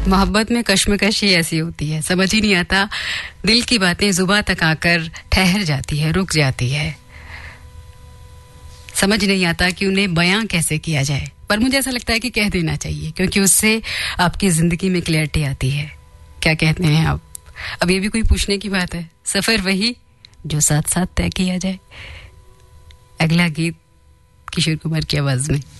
मोहब्बत में कश्मकश ही ऐसी होती है, समझ ही नहीं आता, दिल की बातें जुबां तक आकर ठहर जाती है, रुक जाती है, समझ नहीं आता कि उन्हें बयां कैसे किया जाए। पर मुझे ऐसा लगता है कि कह देना चाहिए, क्योंकि उससे आपकी जिंदगी में क्लैरिटी आती है। क्या कहते हैं आप? अब ये भी कोई पूछने की बात है, सफर वही जो साथ साथ तय किया जाए। अगला गीत किशोर कुमार की आवाज में।